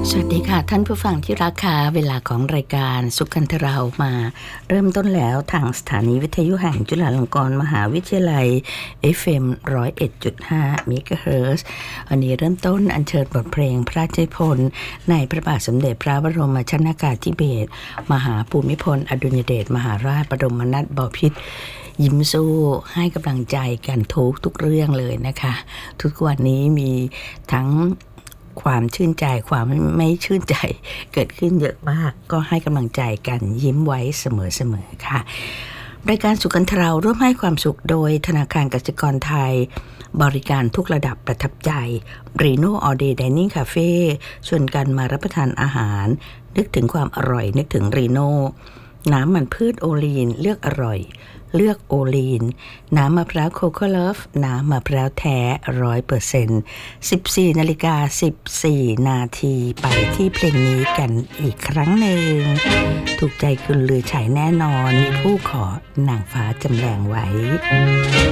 สวัสดีค่ะท่านผู้ฟังที่รักค่ะเวลาของรายการสุขันธเรามาเริ่มต้นแล้วทางสถานีวิทยุแห่งจุฬาลงกรณ์มหาวิทยาลัย FM 101.5 เมกะเฮิรตซ์วันนี้เริ่มต้นอัญเชิญบทเพลงพระราชนิพนธ์ในพระบาทสมเด็จพระบรมชนกาธิเบศรมหาภูมิพลอดุลยเดชมหาราชบรมนาถบพิตรยิ้มสู้ให้กำลังใจกันทุกเรื่องเลยนะคะทุกวันนี้มีทั้งความชื่นใจความไม่ชื่นใจเกิดขึ้นเยอะมากก็ให้กำลังใจกันยิ้มไว้เสมอๆค่ะรายการสุขันธเราร่วมให้ความสุขโดยธนาคารกสิกรไทยบริการทุกระดับประทับใจ Reno All Day Dining Cafe ชวนกันมารับประทานอาหารนึกถึงความอร่อยนึกถึง Reno น้ำมันพืชโอลีนเลือกอร่อยเลือกโอลีนน้ำมะพร้าวโคโค่เลิฟน้ำมะพร้าวแท้ 100% 14:14 นาทีไปที่เพลงนี้กันอีกครั้งหนึ่งถูกใจคุณลือชัยแน่นอนมีผู้ขอนางฟ้าจำแรงไว้